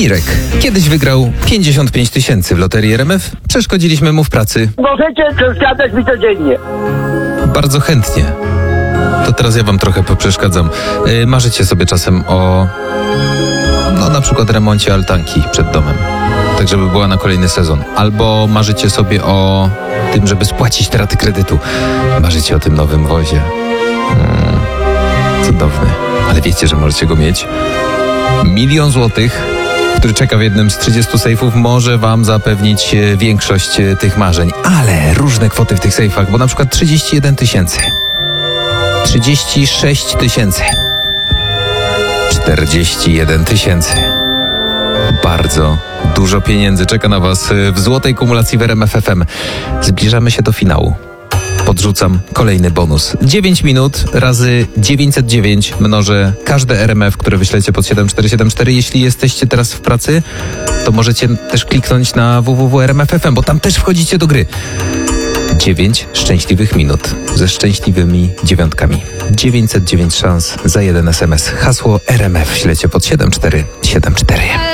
Mirek kiedyś wygrał 55 000 w loterii RMF. Przeszkodziliśmy mu w pracy. Możecie przeszkadzać mi codziennie. Bardzo chętnie. To teraz ja wam trochę poprzeszkadzam. Marzycie sobie czasem o na przykład remoncie altanki przed domem, tak żeby była na kolejny sezon. Albo marzycie sobie o tym, żeby spłacić te raty kredytu. Marzycie o tym nowym wozie. Cudowny. Ale wiecie, że możecie go mieć? 1 000 000 złotych, który czeka w jednym z 30 sejfów, może wam zapewnić większość tych marzeń. Ale różne kwoty w tych sejfach, bo na przykład 31 000, 36 000, 41 000. Bardzo dużo pieniędzy czeka na was w złotej kumulacji w RMF FM. Zbliżamy się do finału. Podrzucam kolejny bonus. 9 minut razy 909 mnożę każde RMF, które wyślecie pod 7474. Jeśli jesteście teraz w pracy, to możecie też kliknąć na www.rmf.fm, bo tam też wchodzicie do gry. 9 szczęśliwych minut ze szczęśliwymi dziewiątkami. 909 szans za jeden SMS. Hasło RMF ślecie pod 7474.